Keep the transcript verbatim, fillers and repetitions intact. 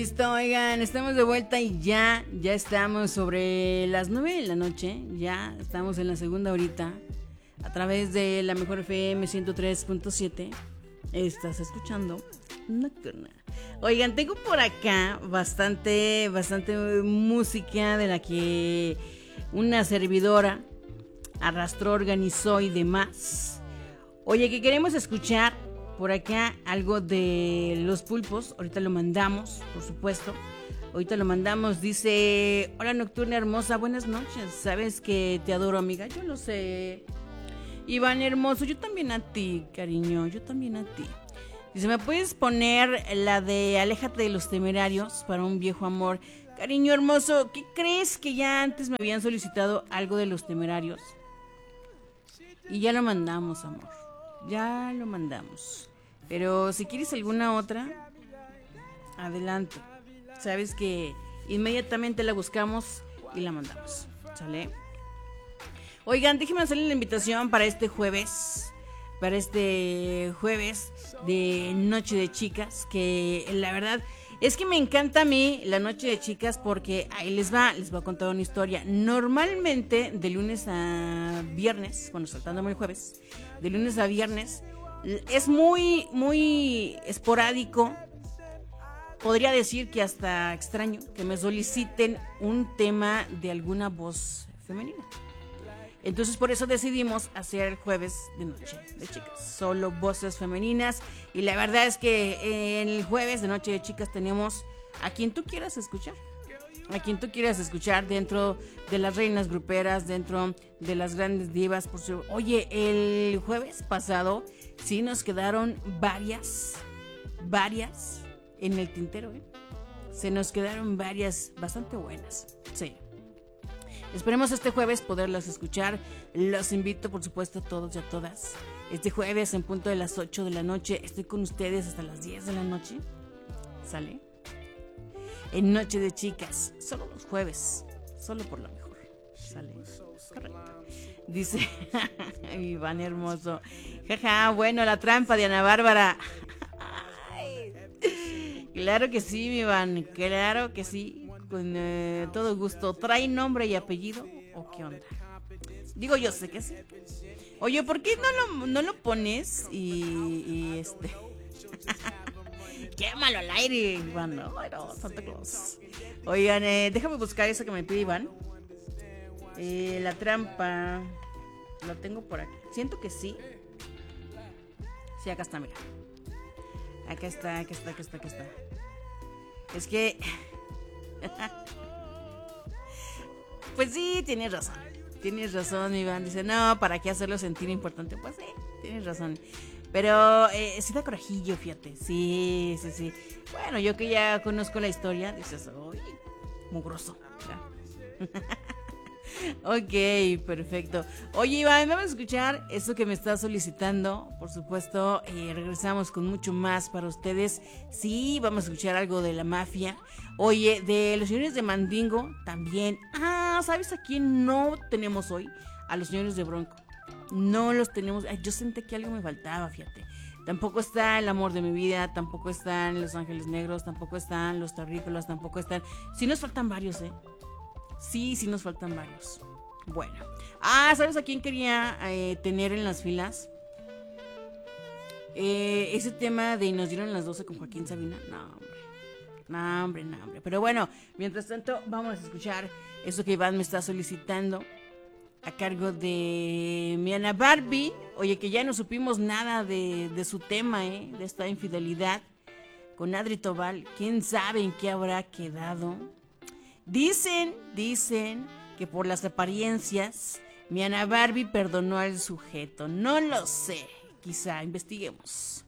Listo, oigan, estamos de vuelta y ya, ya estamos sobre las nueve de la noche, ya estamos en la segunda horita, a través de la Mejor F M ciento tres punto siete, estás escuchando Nocturna. Oigan, tengo por acá bastante, bastante música de la que una servidora arrastró, organizó y demás. Oye, que queremos escuchar por acá algo de Los Pulpos. Ahorita lo mandamos, por supuesto. Ahorita lo mandamos. Dice: hola Nocturna hermosa, buenas noches. Sabes que te adoro, amiga. Yo lo sé. Iván hermoso, yo también a ti, cariño. Yo también a ti. Dice: ¿me puedes poner la de Aléjate de los Temerarios para un viejo amor? Cariño hermoso, ¿qué crees? Que ya antes me habían solicitado algo de Los Temerarios y ya lo mandamos, amor. Ya lo mandamos. Pero si quieres alguna otra, adelante. Sabes que inmediatamente la buscamos y la mandamos. ¿Sale? Oigan, déjenme hacerle la invitación para este jueves. Para este jueves de Noche de Chicas. Que la verdad es que me encanta a mí la Noche de Chicas, porque ahí les va, les voy a contar una historia. Normalmente de lunes a viernes, bueno, saltándome el jueves, de lunes a viernes, es muy, muy esporádico, podría decir que hasta extraño, que me soliciten un tema de alguna voz femenina. Entonces por eso decidimos hacer el jueves de Noche de Chicas, solo voces femeninas. Y la verdad es que en el jueves de Noche de Chicas tenemos a quien tú quieras escuchar. A quien tú quieras escuchar dentro de las reinas gruperas, dentro de las grandes divas. Por su... Oye, el jueves pasado sí nos quedaron varias, varias en el tintero, ¿eh? Se nos quedaron varias bastante buenas, sí. Esperemos este jueves poderlas escuchar. Los invito, por supuesto, a todos y a todas. Este jueves en punto de las ocho de la noche estoy con ustedes hasta las diez de la noche. ¿Sale? En Noche de Chicas, solo los jueves, solo por lo mejor. ¿Sale? Correcto. Dice Iván hermoso: jaja, bueno, la trampa de Ana Bárbara. Ay, claro que sí, mi Iván, claro que sí. Con eh, todo gusto. ¿Trae nombre y apellido o qué onda? Digo, yo sé que sí. Oye, ¿por qué no lo, no lo pones? Y, y este quémalo al aire, Iván. No, no, Santa Claus. Oigan, eh, déjame buscar eso que me pide Iván. eh, La trampa. Lo tengo por aquí. Siento que sí. Sí, acá está, mira. Acá está, acá está, acá está, acá está. Es que pues sí, tienes razón. Tienes razón, Iván. Dice: no, ¿para qué hacerlo sentir importante? Pues sí, tienes razón. Pero eh, sí da corajillo, fíjate. Sí, sí, sí. Bueno, yo que ya conozco la historia, dices: uy, mugroso. Ok, perfecto. Oye, Iván, vamos a escuchar eso que me estás solicitando. Por supuesto, eh, regresamos con mucho más para ustedes. Sí, vamos a escuchar algo de la mafia. Oye, de los señores de Mandingo también. Ah, ¿sabes a quién no tenemos hoy? A los señores de Bronco. No los tenemos. Ay, yo sentí que algo me faltaba, fíjate. Tampoco está El Amor de mi Vida, tampoco están Los Ángeles Negros, tampoco están Los Terrícolas, tampoco están... Sí nos faltan varios, ¿eh? Sí, sí nos faltan varios. Bueno. Ah, ¿sabes a quién quería eh, tener en las filas? Eh, ese tema de Nos dieron las doce con Joaquín Sabina. No, hombre. No, hombre, no, hombre. Pero bueno, mientras tanto, vamos a escuchar eso que Iván me está solicitando, a cargo de mi Ana Barbie. Oye, que ya no supimos nada de, de su tema, ¿eh? De esta infidelidad con Adri Tobal. ¿Quién sabe en qué habrá quedado? Dicen, dicen que por las apariencias mi Ana Barbie perdonó al sujeto. No lo sé, quizá investiguemos.